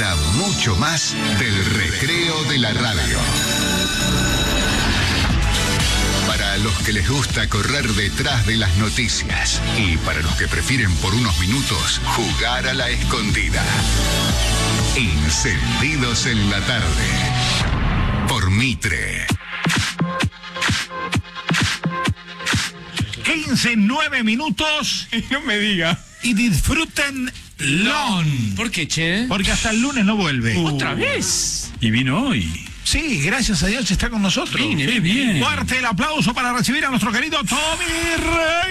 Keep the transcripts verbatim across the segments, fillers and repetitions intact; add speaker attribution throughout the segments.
Speaker 1: queda mucho más del recreo de la radio. Para los que les gusta correr detrás de las noticias y para los que prefieren por unos minutos jugar a la escondida. Encendidos en la tarde. Por Mitre.
Speaker 2: quince, nueve minutos.
Speaker 3: No me diga.
Speaker 2: Y disfruten Lon.
Speaker 3: ¿Por qué, che?
Speaker 2: Porque hasta el lunes no vuelve.
Speaker 3: Uh, ¿Otra vez?
Speaker 4: Y vino hoy.
Speaker 2: Sí, gracias a Dios está con nosotros.
Speaker 3: Vine,
Speaker 4: Qué bien.
Speaker 2: Fuerte el aplauso para recibir a nuestro querido Tommy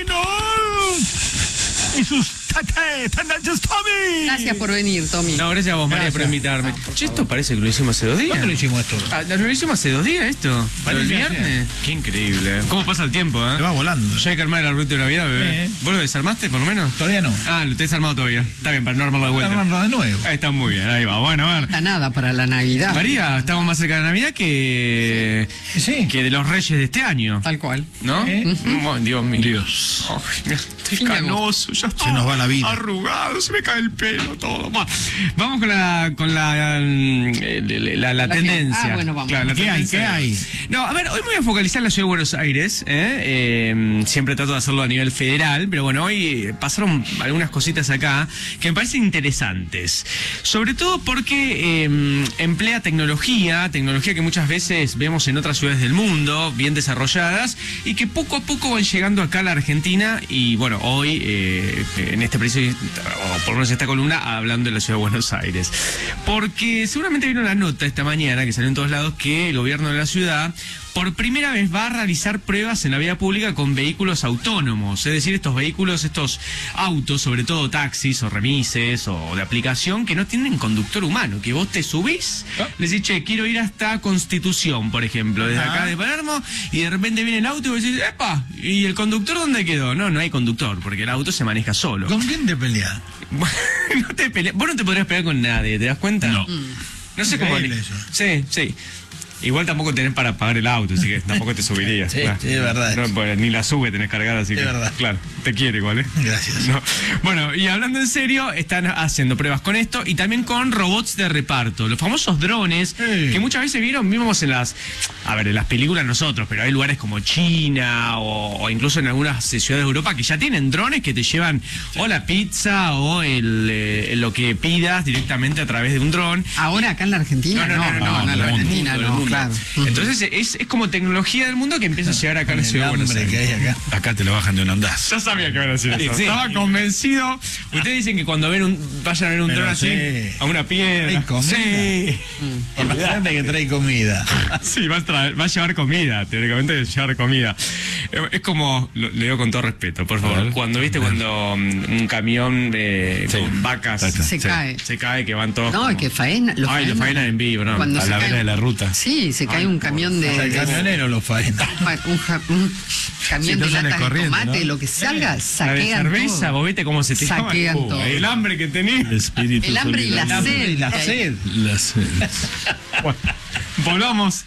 Speaker 2: Reynolds. Y sus tate, tendencias, Tommy.
Speaker 5: Gracias por venir, Tommy.
Speaker 3: No, gracias a vos, María,
Speaker 2: Gracias.
Speaker 3: por invitarme. Che, esto parece que lo hicimos hace dos días.
Speaker 2: ¿Cuándo lo hicimos esto?
Speaker 3: Ah, lo hicimos hace dos días esto. ¿Lo
Speaker 2: Parece
Speaker 3: del
Speaker 2: ayer.
Speaker 3: viernes? Qué increíble. ¿Cómo pasa el tiempo, eh?
Speaker 2: Se va volando.
Speaker 3: Ya hay que armar el arbolito de Navidad, bebé.
Speaker 2: Sí.
Speaker 3: ¿Vos lo desarmaste, por lo menos?
Speaker 2: Todavía no.
Speaker 3: Ah, lo tenés armado todavía. Está bien, para no armarlo de vuelta.
Speaker 2: Armando de nuevo.
Speaker 3: Ahí está muy bien, ahí va. Bueno, a ver.
Speaker 5: Está nada para la Navidad.
Speaker 3: María, estamos más cerca de Navidad que,
Speaker 2: Sí.
Speaker 3: que de los Reyes de este año.
Speaker 5: Tal cual.
Speaker 3: ¿No?
Speaker 2: ¿Eh?
Speaker 3: Oh, Dios mío.
Speaker 4: Dios.
Speaker 3: Ay, mira, estoy
Speaker 5: Fin de
Speaker 3: canoso, ya está.
Speaker 2: Se nos va la vida.
Speaker 3: Arrugado, se me cae el pelo, todo. Bueno, vamos con la con la, mm, eh, la, la
Speaker 5: La que-
Speaker 3: tendencia.
Speaker 5: ah, bueno, vamos.
Speaker 3: Claro, la
Speaker 2: ¿Qué hay?
Speaker 3: tendencia.
Speaker 2: ¿Qué hay?
Speaker 3: No, a ver, hoy me voy a focalizar en la ciudad de Buenos Aires. ¿eh? Eh, siempre trato de hacerlo a nivel federal, pero bueno, hoy pasaron algunas cositas acá que me parecen interesantes. Sobre todo porque eh, emplea tecnología, tecnología que muchas veces vemos en otras ciudades del mundo, bien desarrolladas, y que poco a poco van llegando acá a la Argentina. Y bueno, hoy, eh, en este preciso, o por lo menos en esta columna, hablando de la ciudad de Buenos Aires. Porque seguramente vieron la nota esta mañana, que salió en todos lados, que el gobierno de la ciudad por primera vez va a realizar pruebas en la vía pública con vehículos autónomos, es decir, estos vehículos, estos autos, sobre todo taxis o remises o de aplicación, que no tienen conductor humano, que vos te subís,
Speaker 2: ¿Ah?
Speaker 3: le decís, che, quiero ir hasta Constitución, por ejemplo, desde
Speaker 2: Ah.
Speaker 3: acá de Palermo, y de repente viene el auto y vos decís, epa, ¿y el conductor dónde quedó? No, no hay conductor, porque el auto se maneja solo.
Speaker 2: ¿Con quién te peleas?
Speaker 3: No te pele- Vos no te podrías pelear con nadie, ¿te das cuenta?
Speaker 4: No.
Speaker 3: No sé cómo...
Speaker 2: Increíble eso.
Speaker 3: Sí, sí. Igual tampoco tenés para pagar el auto, así que tampoco te subirías.
Speaker 2: Sí,
Speaker 3: Claro.
Speaker 2: sí, es verdad.
Speaker 3: No, pues, ni la sube tenés cargada, así
Speaker 2: Es
Speaker 3: que...
Speaker 2: verdad.
Speaker 3: Claro, te quiere igual, ¿eh?
Speaker 2: Gracias.
Speaker 3: No. Bueno, y hablando en serio, están haciendo pruebas con esto y también con robots de reparto. Los famosos drones,
Speaker 2: Sí.
Speaker 3: que muchas veces vieron, vimos en las... A ver, en las películas nosotros, pero hay lugares como China o, o incluso en algunas ciudades de Europa que ya tienen drones que te llevan o la pizza o el, eh, lo que pidas directamente a través de un dron.
Speaker 5: Ahora acá en la Argentina, no, no, no,
Speaker 3: no,
Speaker 5: en la
Speaker 3: del mundo,
Speaker 5: Argentina
Speaker 3: del
Speaker 5: no,
Speaker 3: mundo.
Speaker 5: claro.
Speaker 3: Entonces es, es como tecnología del mundo que empieza a llegar acá a la
Speaker 2: El
Speaker 3: ciudad de Buenos
Speaker 2: hambre que
Speaker 3: Aires.
Speaker 2: hay acá.
Speaker 4: Acá te lo bajan de un andazo.
Speaker 3: Yo sabía que iban a decir eso.
Speaker 2: Sí.
Speaker 3: Estaba convencido. Ustedes dicen que cuando ven un, vayan a ver un
Speaker 2: Pero
Speaker 3: dron así,
Speaker 2: sí.
Speaker 3: a una piedra.
Speaker 2: Hay comida.
Speaker 3: Sí.
Speaker 2: Olvídate que trae comida.
Speaker 3: Sí, va a, traer- va a llevar comida, teóricamente va a llevar comida. Eh, Es como, lo, le digo con todo respeto, por favor,
Speaker 4: A ver.
Speaker 3: cuando viste cuando mm, un camión eh,
Speaker 4: Sí.
Speaker 3: con vacas
Speaker 4: Exacto.
Speaker 5: Se
Speaker 4: Sí.
Speaker 5: cae.
Speaker 3: se cae, que van todos
Speaker 5: No,
Speaker 3: como-
Speaker 5: es que faena. Lo
Speaker 3: Ay, lo faenan en vivo, ¿no?
Speaker 5: Cuando
Speaker 4: A
Speaker 5: se
Speaker 4: la
Speaker 5: cae-
Speaker 4: vera de la ruta.
Speaker 5: Sí, se cae un camión de.
Speaker 2: O sea, el
Speaker 5: de-
Speaker 2: camionero lo faena.
Speaker 5: un, ja- un camión
Speaker 4: no
Speaker 5: de
Speaker 4: sale
Speaker 5: latas de
Speaker 4: corriendo,
Speaker 5: tomate,
Speaker 4: ¿no?
Speaker 5: lo que salga,
Speaker 3: La de
Speaker 5: saquean
Speaker 3: cerveza,
Speaker 5: todo.
Speaker 3: vos viste cómo se tiraban.
Speaker 5: Saquean
Speaker 3: Uh,
Speaker 5: todo.
Speaker 3: El hambre que tenía.
Speaker 4: El espíritu
Speaker 5: El hambre y la
Speaker 4: solidario.
Speaker 5: sed.
Speaker 2: Y la sed.
Speaker 4: La sed.
Speaker 3: Bueno, volvamos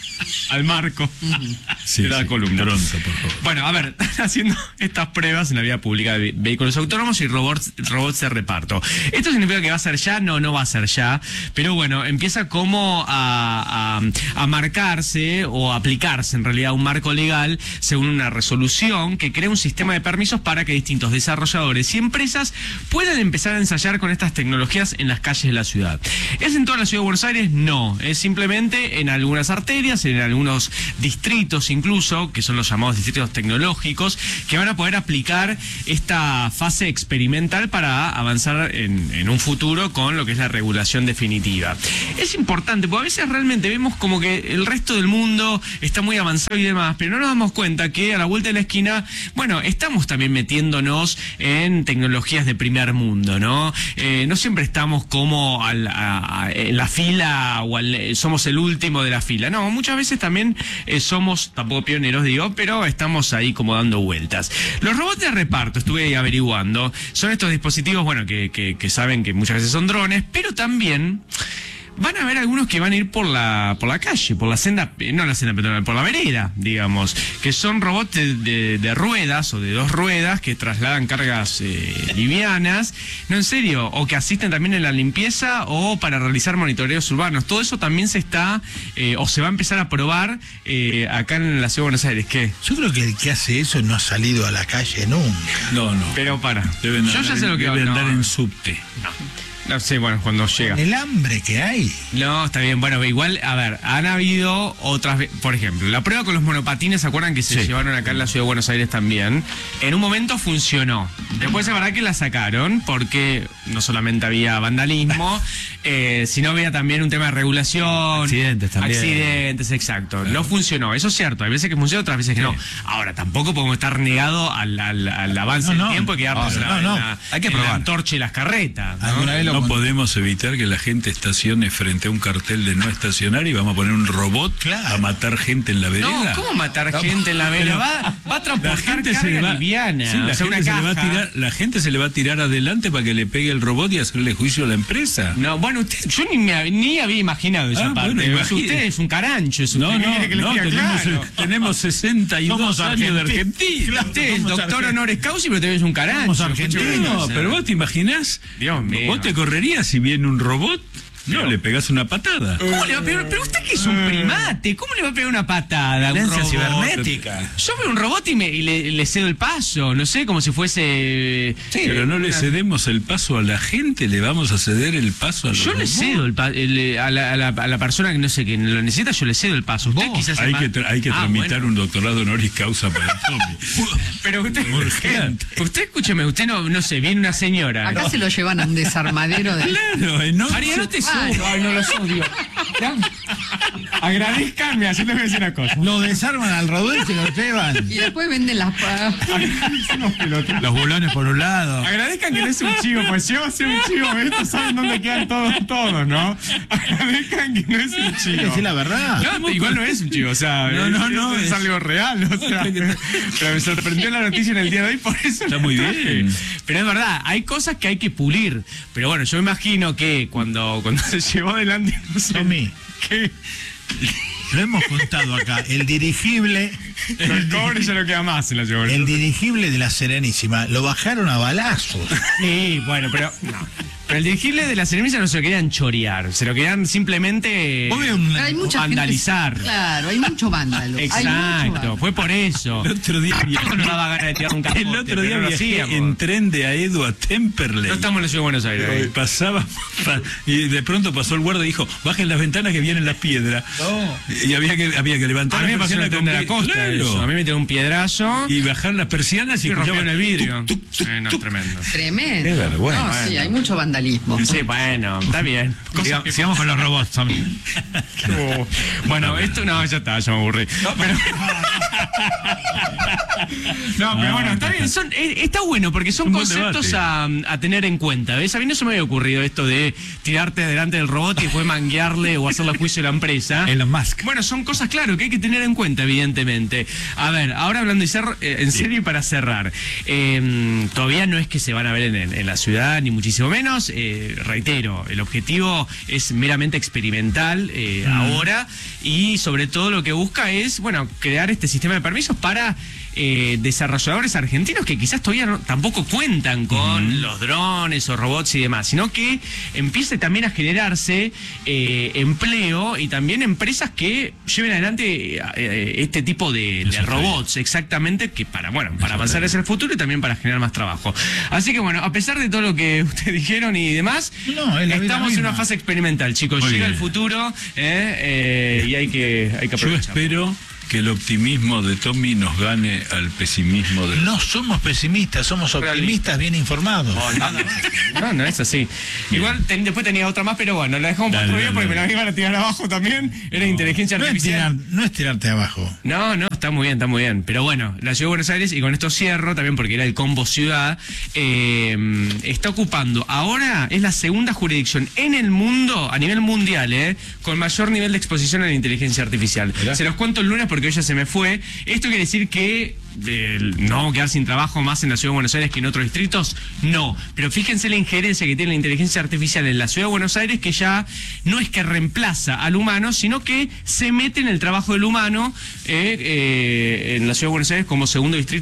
Speaker 3: al marco
Speaker 4: Sí,
Speaker 3: de la
Speaker 4: sí,
Speaker 3: columna.
Speaker 4: pronto, por favor.
Speaker 3: Bueno, a ver, están haciendo estas pruebas en la vía pública de vehículos autónomos y robots, robots de reparto. ¿Esto significa que va a ser ya? No, no va a ser ya. Pero bueno, empieza como a, a, a marcarse o a aplicarse en realidad un marco legal según una resolución que crea un sistema de permisos para que distintos desarrolladores y empresas puedan empezar a ensayar con estas tecnologías en las calles de la ciudad. ¿Es en toda la ciudad de Buenos Aires? No. Es simplemente en algunas arterias, en algunos distritos incluso, que son los llamados distritos tecnológicos, que van a poder aplicar esta fase experimental para avanzar en, en un futuro con lo que es la regulación definitiva. Es importante, porque a veces realmente vemos como que el resto del mundo está muy avanzado y demás, pero no nos damos cuenta que a la vuelta de la esquina, bueno, estamos también metiéndonos en tecnologías de primer mundo, ¿no? Eh, no siempre estamos como al, a, a, en la fila o al, somos el último de la fila, no, muchas veces también eh, somos, tampoco pioneros digo, pero estamos ahí como dando vueltas. Los robots de reparto, estuve ahí averiguando, son estos dispositivos, bueno, que, que, que saben que muchas veces son drones, pero también van a haber algunos que van a ir por la por la calle, por la senda, no la senda peatonal, por la vereda, digamos, que son robots de, de, de ruedas o de dos ruedas que trasladan cargas eh, livianas, no, en serio, o que asisten también en la limpieza o para realizar monitoreos urbanos. Todo eso también se está, eh, o se va a empezar a probar eh, acá en la Ciudad de Buenos Aires. ¿Qué?
Speaker 2: Yo creo que el que hace eso no ha salido a la calle nunca.
Speaker 4: No, no.
Speaker 3: Pero para,
Speaker 4: Deben
Speaker 3: yo ya sé lo que
Speaker 4: debe
Speaker 3: no,
Speaker 4: andar en subte.
Speaker 3: no sé, bueno, cuando llega.
Speaker 2: El hambre que hay.
Speaker 3: No, está bien. Bueno, igual, a ver, han habido otras veces, por ejemplo, la prueba con los monopatines, ¿se acuerdan que se
Speaker 4: Sí.
Speaker 3: llevaron acá en la Ciudad de Buenos Aires también? En un momento funcionó. Después es verdad que la sacaron porque no solamente había vandalismo, eh, sino había también un tema de regulación.
Speaker 4: Accidentes también.
Speaker 3: Accidentes, exacto. No funcionó, eso es cierto. Hay veces que funciona, otras veces que no. Ahora, tampoco podemos estar negados al, al, al avance
Speaker 2: No,
Speaker 3: del
Speaker 2: no.
Speaker 3: tiempo y quedarnos
Speaker 2: No,
Speaker 3: en la,
Speaker 2: no, no.
Speaker 3: en la-
Speaker 4: Hay que
Speaker 3: en la
Speaker 4: probar.
Speaker 3: antorcha y las carretas, ¿no?
Speaker 2: Alguna vez lo
Speaker 4: No
Speaker 2: con-
Speaker 4: podemos evitar que la gente estacione frente a un cartel de no estacionar y vamos a poner un robot
Speaker 2: Claro.
Speaker 4: a matar gente en la vereda.
Speaker 3: No, ¿cómo matar gente en la vereda? Va, va a
Speaker 4: La
Speaker 3: transportar
Speaker 4: gente se
Speaker 3: carga
Speaker 4: le va,
Speaker 3: liviana.
Speaker 4: sí, la
Speaker 3: o sea, una
Speaker 4: gente se le va a
Speaker 3: caja.
Speaker 4: tirar, la gente se le va a tirar adelante para que le pegue el robot y hacerle juicio a la empresa.
Speaker 3: No, bueno, usted, yo ni, me, hab- ni había imaginado esa
Speaker 4: Ah,
Speaker 3: parte.
Speaker 4: bueno,
Speaker 3: Es
Speaker 4: imagine.
Speaker 3: usted es un carancho. Es
Speaker 4: No,
Speaker 3: usted,
Speaker 4: no,
Speaker 3: quiere que le
Speaker 4: no,
Speaker 3: diga
Speaker 4: tenemos,
Speaker 3: claro.
Speaker 4: tenemos sesenta y dos
Speaker 2: Somos
Speaker 4: años de
Speaker 2: argentinos.
Speaker 4: Argentina.
Speaker 3: Usted es
Speaker 2: somos
Speaker 3: doctor
Speaker 2: argentinos.
Speaker 3: honoris causa, pero también es un carancho.
Speaker 2: Somos argentinos.
Speaker 3: Escuche,
Speaker 4: No, pero vos te imaginás,
Speaker 3: Dios mío.
Speaker 4: vos te correrías si viene un robot, no, le pegás una patada.
Speaker 3: ¿Cómo le va a pegar? Pero usted que es un primate, ¿cómo le va a pegar una patada a un
Speaker 2: Violencia
Speaker 3: robot?
Speaker 2: cibernética.
Speaker 3: Yo veo un robot y, me, y le, le cedo el paso, no sé, como si fuese...
Speaker 4: Pero no le cedemos el paso a la gente, le vamos a ceder el paso a los
Speaker 3: Yo le
Speaker 4: robots.
Speaker 3: cedo el pa- el- a, la, a, la, a la persona que no sé, que lo necesita, yo le cedo el paso. Usted
Speaker 2: Vos,
Speaker 3: quizás
Speaker 4: Hay
Speaker 3: es
Speaker 4: que,
Speaker 3: más-
Speaker 4: tra- hay que
Speaker 3: Ah,
Speaker 4: tramitar
Speaker 3: bueno.
Speaker 4: un doctorado honoris causa para Tommy.
Speaker 3: Pero usted,
Speaker 4: Urgente.
Speaker 3: usted escúcheme, usted no, no sé, viene una señora.
Speaker 5: Acá se lo llevan a un desarmadero de...
Speaker 4: Claro, ¿eh? ¿no?
Speaker 3: María, no te
Speaker 5: Ay.
Speaker 3: subo. Ay, no los odio. Ya. Agradezcanme, así te voy a decir una cosa.
Speaker 2: Lo desarman al robot y se lo llevan.
Speaker 5: Y después venden las... pa-
Speaker 2: Los bulones por un lado.
Speaker 3: Agradezcan que no es un chivo, pues si yo soy un chivo, estos saben dónde quedan todos, todos, ¿no? Agradezcan que no es un
Speaker 2: Hay que
Speaker 3: chivo.
Speaker 2: decir la verdad.
Speaker 3: No, igual no es un chivo, o sea,
Speaker 4: No, no,
Speaker 3: es,
Speaker 4: no,
Speaker 3: es
Speaker 4: es-
Speaker 3: algo real, o sea, pero me sorprendió la noticia en el día de hoy, por eso
Speaker 4: Está
Speaker 3: la
Speaker 4: muy
Speaker 3: traje.
Speaker 4: bien.
Speaker 3: Pero es verdad, hay cosas que hay que pulir, pero bueno, yo me imagino que cuando, cuando se llevó adelante, no sé,
Speaker 2: Tommy,
Speaker 3: que
Speaker 2: lo hemos contado acá. El dirigible,
Speaker 3: el cobre ya no queda más en la llevó.
Speaker 2: el dirigible de la Serenísima, lo bajaron a balazos.
Speaker 3: Sí, bueno, pero no. Pero el dirigible de la Serenísima no se lo querían chorear, se lo querían simplemente
Speaker 2: Vos ves un-
Speaker 5: Hay mucha gente-
Speaker 3: vandalizar.
Speaker 5: Claro, hay mucho vándalo. Hay mucho
Speaker 3: Exacto,
Speaker 5: vándalo.
Speaker 3: fue por eso.
Speaker 4: El otro día
Speaker 3: No nos daba ganas de tirar un capote,
Speaker 4: El otro día
Speaker 3: pero lo
Speaker 4: viajé
Speaker 3: hacíamos.
Speaker 4: en tren de Aedo a Temperley.
Speaker 3: No estamos en la Ciudad de Buenos Aires.
Speaker 4: Eh,
Speaker 3: ahí.
Speaker 4: Pasaba pa- y de pronto pasó el guardia y dijo, bajen las ventanas que vienen las piedras. Y había que había que levantar
Speaker 3: A mí me
Speaker 4: la
Speaker 3: pasó en el
Speaker 4: persiana
Speaker 3: tren de la
Speaker 4: con-
Speaker 3: costa.
Speaker 4: Claro.
Speaker 3: eso. A mí me tiró un piedrazo y,
Speaker 4: Y bajar las persianas y
Speaker 3: rompieron
Speaker 4: escuchaba
Speaker 3: el vidrio.
Speaker 4: tuc, tuc, tuc,
Speaker 3: Sí, no,
Speaker 4: tuc.
Speaker 3: tremendo.
Speaker 5: Tremendo.
Speaker 4: Qué vergüenza.
Speaker 5: No, sí, hay mucho vandalismo.
Speaker 3: Sí, bueno, está bien. Cosas que-
Speaker 2: Sigamos con los robots, Tommy.
Speaker 3: Oh, bueno, esto no, ya está, ya me aburrí. Pero- no, pero bueno, está bien, son, eh, está bueno porque son
Speaker 4: Un buen
Speaker 3: conceptos a, a tener en cuenta. ¿Ves? A mí no se me había ocurrido esto de tirarte delante del robot y después manguearle o hacerle juicio a la empresa.
Speaker 2: Elon Musk.
Speaker 3: Bueno, son cosas, claro, que hay que tener en cuenta, evidentemente. A ver, ahora hablando y cer- eh, en serio y para cerrar, eh, todavía no es que se van a ver en, en- en la ciudad, ni muchísimo menos. Eh, reitero, el objetivo es meramente experimental eh, ahora y sobre todo lo que busca es, bueno, crear este sistema de permisos para eh, desarrolladores argentinos que quizás todavía no- tampoco cuentan con los drones o robots y demás, sino que empiece también a generarse eh, empleo y también empresas que lleven adelante eh, este tipo de, de
Speaker 4: está
Speaker 3: robots, exactamente, que para, bueno, para avanzar hacia el futuro y también para generar más trabajo. Así que bueno, a pesar de todo lo que ustedes dijeron y demás,
Speaker 2: No, es la vida
Speaker 3: estamos en
Speaker 2: misma.
Speaker 3: una fase experimental, chicos.
Speaker 4: Muy
Speaker 3: Llega
Speaker 4: bien.
Speaker 3: el futuro eh, eh, y hay que, hay que
Speaker 4: Yo
Speaker 3: aprovechar.
Speaker 4: espero que el optimismo de Tommy nos gane al pesimismo de...
Speaker 2: No somos pesimistas, somos optimistas bien informados.
Speaker 3: Oh, no, no, no, no es así. Igual ten- después tenía otra más, pero bueno, la dejamos para
Speaker 4: Dale,
Speaker 3: otro día
Speaker 4: dale,
Speaker 3: porque me
Speaker 4: dale.
Speaker 3: la iban a tirar abajo también. Era inteligencia
Speaker 2: No es,
Speaker 3: artificial.
Speaker 2: tirar- no es tirarte abajo.
Speaker 3: No, no, está muy bien, está muy bien. Pero bueno, la Ciudad de Buenos Aires, y con esto cierro también porque era el combo ciudad, eh, está ocupando, ahora es la segunda jurisdicción en el mundo, a nivel mundial, eh, con mayor nivel de exposición a la inteligencia artificial.
Speaker 4: Mirá.
Speaker 3: Se los cuento el lunes porque porque hoy ya se me fue. ¿Esto quiere decir que eh, no vamos a quedar sin trabajo más en la Ciudad de Buenos Aires que en otros distritos? No, pero fíjense la injerencia que tiene la inteligencia artificial en la Ciudad de Buenos Aires, que ya no es que reemplaza al humano, sino que se mete en el trabajo del humano eh, eh, en la Ciudad de Buenos Aires como segundo distrito